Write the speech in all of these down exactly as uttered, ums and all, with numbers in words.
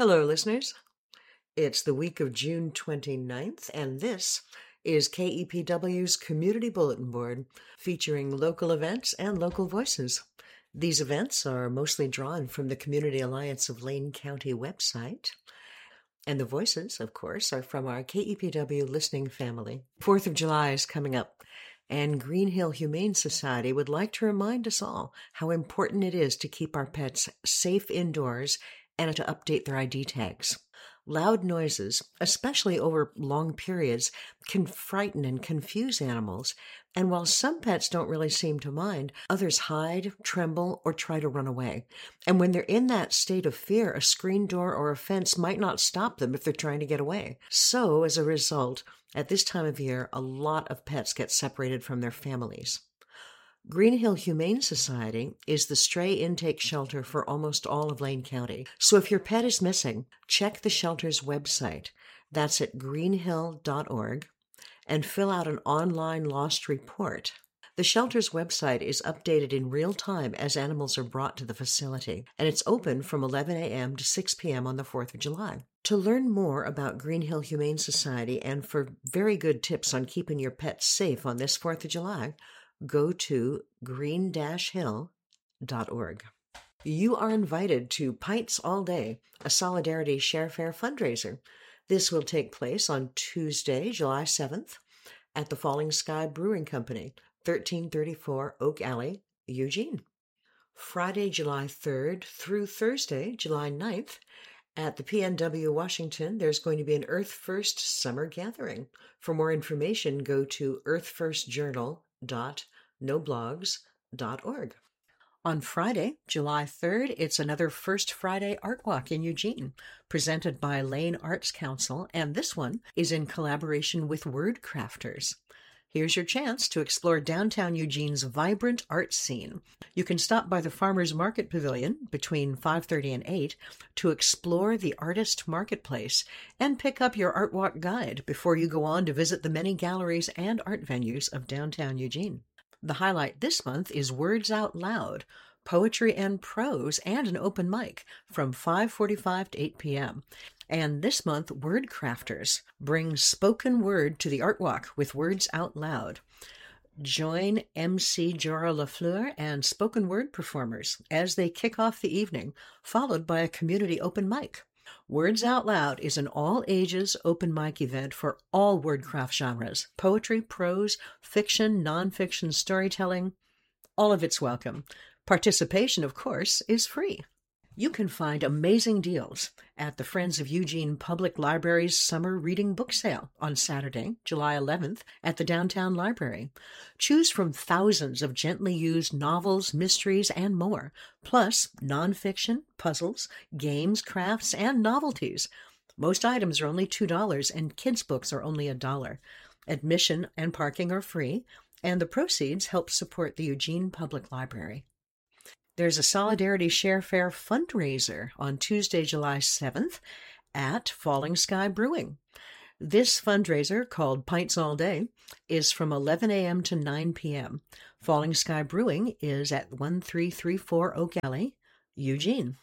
Hello, listeners. It's the week of June twenty-ninth, and this is K E P W's Community Bulletin Board featuring local events and local voices. These events are mostly drawn from the Community Alliance of Lane County website, and the voices, of course, are from our K E P W listening family. Fourth of July is coming up, and Green Hill Humane Society would like to remind us all how important it is to keep our pets safe indoors and to update their I D tags. Loud noises, especially over long periods, can frighten and confuse animals, and while some pets don't really seem to mind, others hide, tremble, or try to run away. And when they're in that state of fear, a screen door or a fence might not stop them if they're trying to get away. So, as a result, at this time of year, a lot of pets get separated from their families. Green Hill Humane Society is the stray intake shelter for almost all of Lane County. So if your pet is missing, check the shelter's website. That's at greenhill dot org, and fill out an online lost report. The shelter's website is updated in real time as animals are brought to the facility, and it's open from eleven a.m. to six p.m. on the fourth of July. To learn more about Green Hill Humane Society and for very good tips on keeping your pets safe on this fourth of July, go to green hill dot org. You are invited to Pints All Day, a Solidarity Share Fair fundraiser. This will take place on Tuesday, July seventh, at the Falling Sky Brewing Company, thirteen thirty-four Oak Alley, Eugene. Friday, July third through Thursday, July ninth, at the P N W Washington, there's going to be an Earth First Summer Gathering. For more information, go to earth first journal dot noblogs dot org. On Friday, July third, it's another First Friday Art Walk in Eugene, presented by Lane Arts Council, and this one is in collaboration with Word Crafters. Here's your chance to explore downtown Eugene's vibrant art scene. You can stop by the Farmers Market Pavilion between five thirty and eight to explore the artist marketplace and pick up your Art Walk guide before you go on to visit the many galleries and art venues of downtown Eugene. The highlight this month is Words Out Loud, poetry and prose, and an open mic from five forty-five to eight p.m. And this month, Word Crafters bring spoken word to the Art Walk with Words Out Loud. Join M C Jora Lafleur and spoken word performers as they kick off the evening, followed by a community open mic. Words Out Loud is an all-ages open mic event for all wordcraft genres: poetry, prose, fiction, nonfiction, storytelling. All of it's welcome. Participation, of course, is free. You can find amazing deals at the Friends of Eugene Public Library's Summer Reading Book Sale on Saturday, July eleventh, at the Downtown Library. Choose from thousands of gently used novels, mysteries, and more, plus nonfiction, puzzles, games, crafts, and novelties. Most items are only two dollars, and kids' books are only a dollar. Admission and parking are free, and the proceeds help support the Eugene Public Library. There's a Solidarity Share Fair fundraiser on Tuesday, July seventh at Falling Sky Brewing. This fundraiser, called Pints All Day, is from eleven a.m. to nine p.m. Falling Sky Brewing is at thirteen thirty-four Oak Alley, Eugene.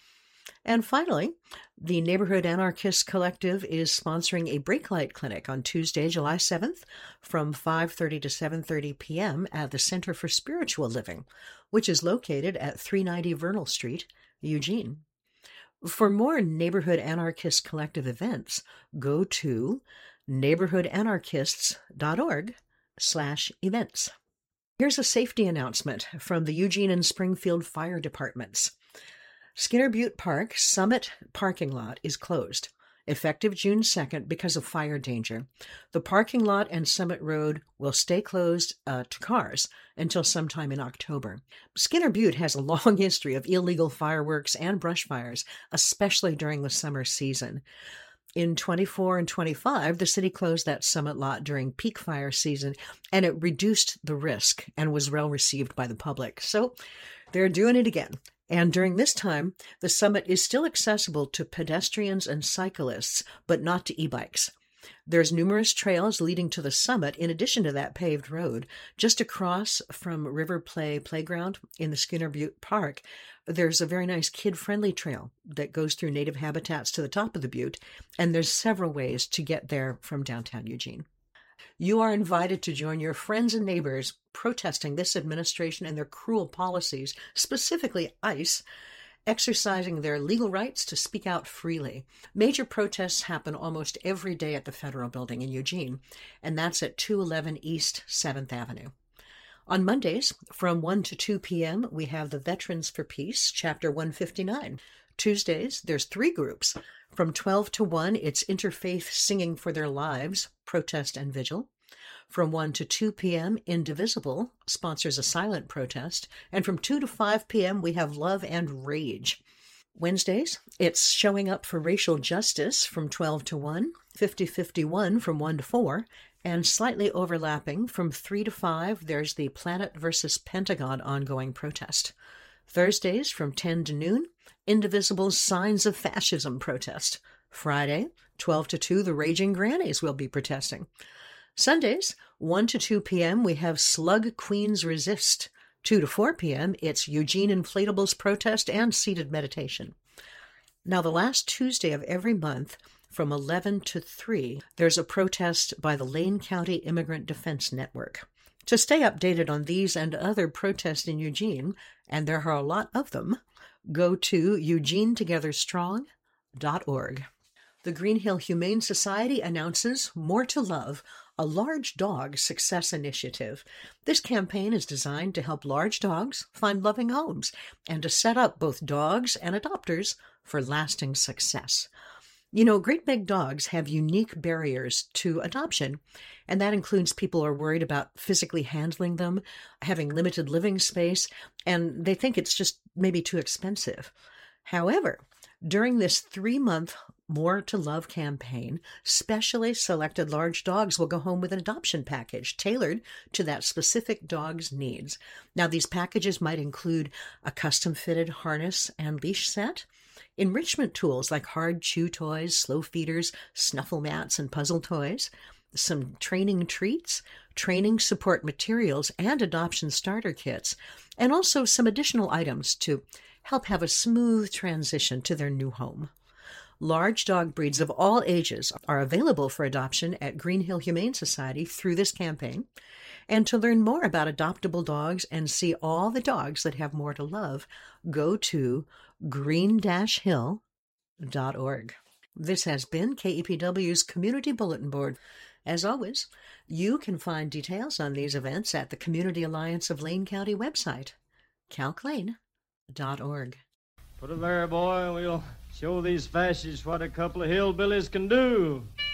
And finally, the Neighborhood Anarchists Collective is sponsoring a brake light clinic on Tuesday, July seventh from five thirty to seven thirty p.m. at the Center for Spiritual Living, which is located at three ninety Vernal Street, Eugene. For more Neighborhood Anarchists Collective events, go to neighborhood anarchists dot org slash events. Here's a safety announcement from the Eugene and Springfield Fire Departments. Skinner Butte Park Summit parking lot is closed, effective June second because of fire danger. The parking lot and Summit Road will stay closed uh, to cars until sometime in October. Skinner Butte has a long history of illegal fireworks and brush fires, especially during the summer season. In twenty-four and twenty-five, the city closed that Summit lot during peak fire season, and it reduced the risk and was well received by the public. So they're doing it again. And during this time, the summit is still accessible to pedestrians and cyclists, but not to e-bikes. There's numerous trails leading to the summit in addition to that paved road. Just across from River Play Playground in the Skinner Butte Park, there's a very nice kid-friendly trail that goes through native habitats to the top of the butte, and there's several ways to get there from downtown Eugene. You are invited to join your friends and neighbors protesting this administration and their cruel policies, specifically ICE, exercising their legal rights to speak out freely. Major protests happen almost every day at the Federal Building in Eugene, and that's at two eleven East seventh Avenue. On Mondays, from one to two p.m., we have the Veterans for Peace, Chapter one fifty-nine. Tuesdays, there's three groups. From twelve to one, it's Interfaith Singing for Their Lives, Protest and Vigil. From one to two p.m., Indivisible sponsors a silent protest. And from two to five p.m., we have Love and Rage. Wednesdays, it's Showing Up for Racial Justice from twelve to one, fifty fifty-one from one to four, and slightly overlapping from three to five, there's the Planet versus Pentagon ongoing protest. Thursdays from ten to noon, Indivisible's Signs of Fascism protest. Friday, twelve to two, the Raging Grannies will be protesting. Sundays, one to two p.m., we have Slug Queens Resist. two to four p.m., it's Eugene Inflatables protest and seated meditation. Now, the last Tuesday of every month, from eleven to three, there's a protest by the Lane County Immigrant Defense Network. To stay updated on these and other protests in Eugene, and there are a lot of them, go to eugene together strong dot org. The Green Hill Humane Society announces More to Love, a large dog success initiative. This campaign is designed to help large dogs find loving homes and to set up both dogs and adopters for lasting success. You know, great big dogs have unique barriers to adoption, and that includes people who are worried about physically handling them, having limited living space, and they think it's just maybe too expensive. However, during this three-month More to Love campaign, specially selected large dogs will go home with an adoption package tailored to that specific dog's needs. Now, these packages might include a custom-fitted harness and leash set, enrichment tools like hard chew toys, slow feeders, snuffle mats, and puzzle toys, some training treats, training support materials, and adoption starter kits, and also some additional items to help have a smooth transition to their new home. Large dog breeds of all ages are available for adoption at Green Hill Humane Society through this campaign. And to learn more about adoptable dogs and see all the dogs that have more to love, go to green dash hill dot org. This has been K E P W's Community Bulletin Board. As always, you can find details on these events at the Community Alliance of Lane County website, calc lane dot org. Put it there, boy, and we'll show these fascists what a couple of hillbillies can do.